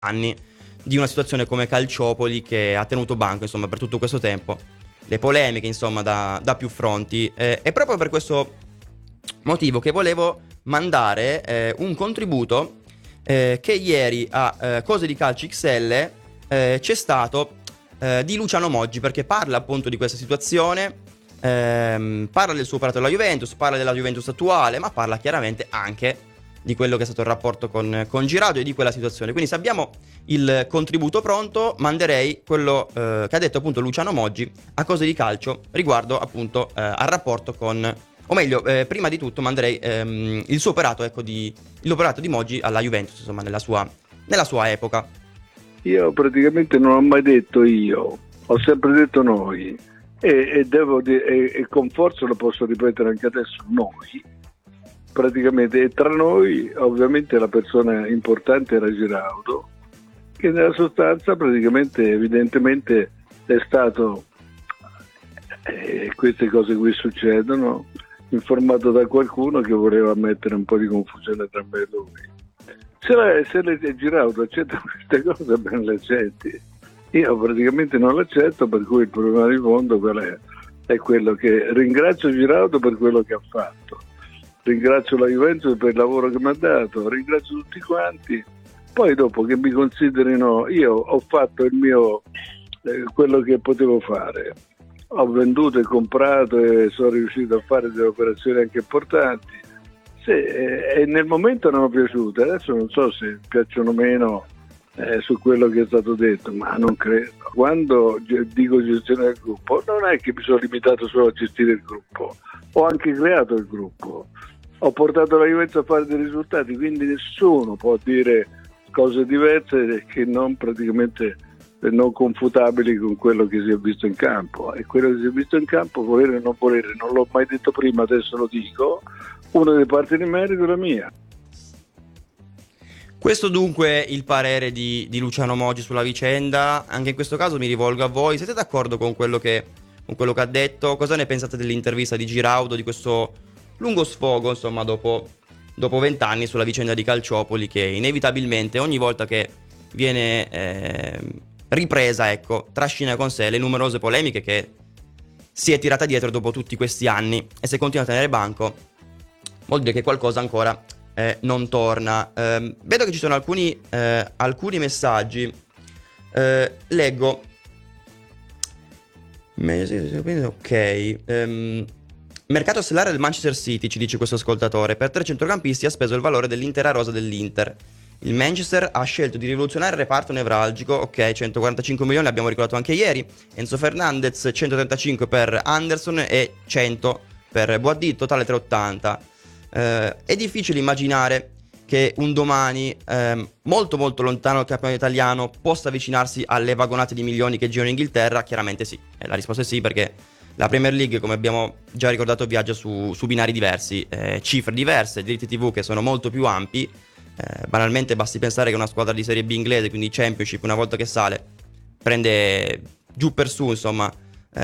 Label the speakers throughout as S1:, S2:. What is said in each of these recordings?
S1: anni di una situazione come Calciopoli che ha tenuto banco, insomma, per tutto questo tempo. Le polemiche, insomma, da più fronti. È proprio per questo motivo che volevo mandare un contributo che ieri a Cose di Calcio XL c'è stato di Luciano Moggi, perché parla appunto di questa situazione, parla del suo operato alla Juventus, parla della Juventus attuale, ma parla chiaramente anche di quello che è stato il rapporto con Giraudo e di quella situazione. Quindi se abbiamo il contributo pronto, manderei quello che ha detto appunto Luciano Moggi a Cose di Calcio riguardo appunto al rapporto con, o meglio, prima di tutto manderei il suo operato, ecco, l'operato di Moggi alla Juventus, insomma, nella sua epoca.
S2: Io praticamente non ho mai detto io, ho sempre detto noi e con forza lo posso ripetere anche adesso, noi. Praticamente tra noi ovviamente la persona importante era Giraudo, che nella sostanza praticamente evidentemente è stato, queste cose qui succedono, informato da qualcuno che voleva mettere un po' di confusione tra me e lui. Se Giraudo accetta queste cose, ben le accetti. Io praticamente non l'accetto, per cui il problema di fondo qual è? È quello che ringrazio Giraudo per quello che ha fatto. Ringrazio la Juventus per il lavoro che mi ha dato, ringrazio tutti quanti. Poi dopo che mi considerino, io ho fatto il mio, quello che potevo fare. Ho venduto e comprato e sono riuscito a fare delle operazioni anche importanti. E nel momento non mi è piaciute, adesso non so se piacciono o meno su quello che è stato detto, ma non credo. Quando dico gestione del gruppo, non è che mi sono limitato solo a gestire il gruppo, ho anche creato il gruppo, ho portato la Juventus a fare dei risultati, quindi nessuno può dire cose diverse che non praticamente non confutabili con quello che si è visto in campo. E quello che si è visto in campo, volere o non volere, non l'ho mai detto prima, adesso lo dico, una delle parti di merito è la mia.
S1: Questo dunque il parere di Luciano Moggi sulla vicenda. Anche in questo caso mi rivolgo a voi. Siete d'accordo con quello che ha detto? Cosa ne pensate dell'intervista di Giraudo, di questo lungo sfogo, insomma, dopo 20 anni sulla vicenda di Calciopoli, che inevitabilmente ogni volta che viene ripresa, ecco, trascina con sé le numerose polemiche che si è tirata dietro dopo tutti questi anni, e se continua a tenere banco vuol dire che qualcosa ancora non torna. Vedo che ci sono alcuni messaggi. Leggo. Ok. Mercato stellare del Manchester City, ci dice questo ascoltatore. Per 3 centrocampisti ha speso il valore dell'intera rosa dell'Inter. Il Manchester ha scelto di rivoluzionare il reparto nevralgico. Ok, 145 milioni, l'abbiamo ricordato anche ieri. Enzo Fernandez, 135 per Anderson e 100 per Boadì, totale 380. È difficile immaginare che un domani molto molto lontano dal campionato italiano possa avvicinarsi alle vagonate di milioni che girano in Inghilterra. Chiaramente sì, la risposta è sì, perché la Premier League, come abbiamo già ricordato, viaggia su binari diversi, cifre diverse, diritti TV che sono molto più ampi. Banalmente basti pensare che una squadra di Serie B inglese, quindi Championship, una volta che sale prende giù per su, insomma,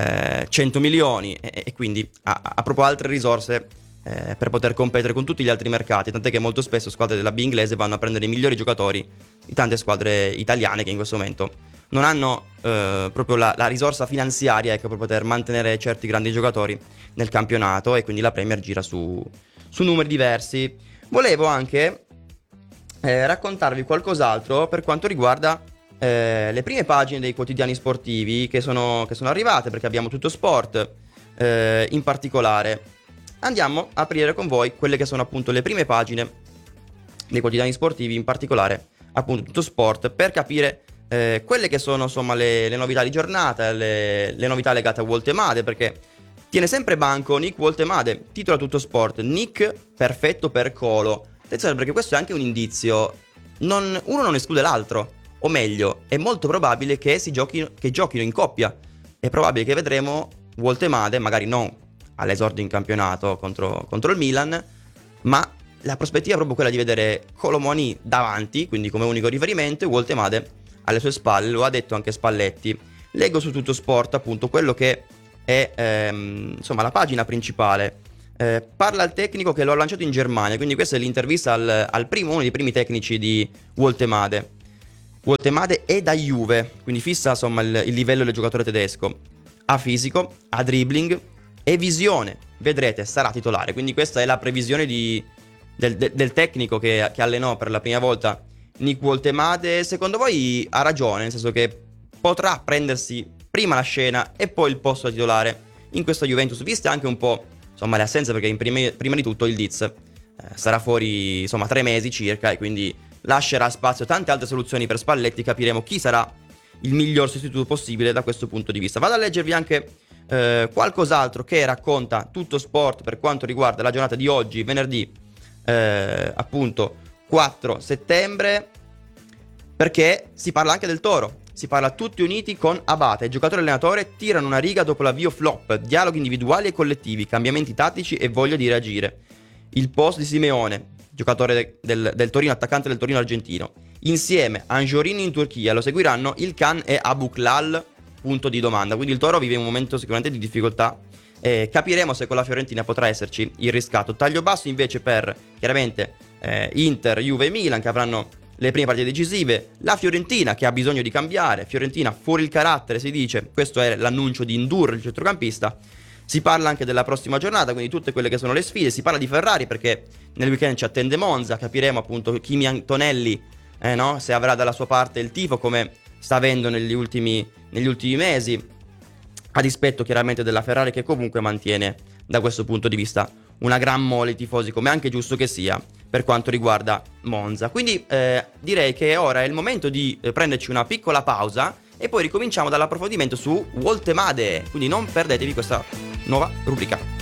S1: 100 milioni e quindi ha proprio altre risorse per poter competere con tutti gli altri mercati, tant'è che molto spesso squadre della B inglese vanno a prendere i migliori giocatori di tante squadre italiane che in questo momento non hanno proprio la risorsa finanziaria, ecco, per poter mantenere certi grandi giocatori nel campionato, e quindi la Premier gira su numeri diversi. Volevo anche raccontarvi qualcos'altro per quanto riguarda le prime pagine dei quotidiani sportivi che sono arrivate, perché abbiamo Tutto Sport in particolare. Andiamo a aprire con voi quelle che sono appunto le prime pagine dei quotidiani sportivi, in particolare appunto Tutto Sport, per capire quelle che sono, insomma, le novità di giornata, le novità legate a Woltemade, perché tiene sempre banco Nick Woltemade, titola Tutto Sport: Nick perfetto per Colo. Attenzione, perché questo è anche un indizio, uno non esclude l'altro, o meglio, è molto probabile che giochino in coppia. È probabile che vedremo Woltemade, magari non all'esordio in campionato contro il Milan, ma la prospettiva è proprio quella di vedere Kolo Muani davanti, quindi come unico riferimento, e Woltemade alle sue spalle. Lo ha detto anche Spalletti. Leggo su Tutto Sport appunto quello che è insomma la pagina principale. Parla il tecnico che lo ha lanciato in Germania, quindi questa è l'intervista uno dei primi tecnici di Woltemade. Woltemade è da Juve, quindi fissa insomma il livello del giocatore tedesco. Ha fisico, ha dribbling e visione. Vedrete, sarà titolare. Quindi questa è la previsione del tecnico che allenò per la prima volta Nick Woltemade. Secondo voi ha ragione, nel senso che potrà prendersi prima la scena e poi il posto da titolare in questa Juventus, viste anche un po' insomma le assenze, perché prima di tutto il Diz sarà fuori insomma 3 mesi circa, e quindi lascerà spazio a tante altre soluzioni per Spalletti. Capiremo chi sarà il miglior sostituto possibile da questo punto di vista. Vado a leggervi anche qualcos'altro che racconta Tutto Sport per quanto riguarda la giornata di oggi, venerdì appunto 4 settembre, perché si parla anche del Toro. Si parla tutti uniti con Abate. Il giocatore e l'allenatore tirano una riga dopo l'avvio flop, dialoghi individuali e collettivi, cambiamenti tattici e voglia di reagire. Il post di Simeone, giocatore del Torino, attaccante del Torino argentino. Insieme Anjorin in Turchia, lo seguiranno Ilkan e Abuklal, punto di domanda. Quindi il Toro vive un momento sicuramente di difficoltà. Capiremo se con la Fiorentina potrà esserci il riscatto. Taglio basso invece per chiaramente Inter, Juve e Milan, che avranno le prime partite decisive. La Fiorentina che ha bisogno di cambiare. Fiorentina fuori il carattere, si dice. Questo è l'annuncio di Ndour, il centrocampista. Si parla anche della prossima giornata, quindi tutte quelle che sono le sfide. Si parla di Ferrari perché nel weekend ci attende Monza. Capiremo appunto Kimi Antonelli, no? Se avrà dalla sua parte il tifo, come sta avendo negli ultimi mesi, a dispetto chiaramente della Ferrari, che comunque mantiene da questo punto di vista una gran mole di tifosi, come anche giusto che sia per quanto riguarda Monza. Quindi direi che ora è il momento di prenderci una piccola pausa e poi ricominciamo dall'approfondimento su Woltemade, quindi non perdetevi questa nuova rubrica.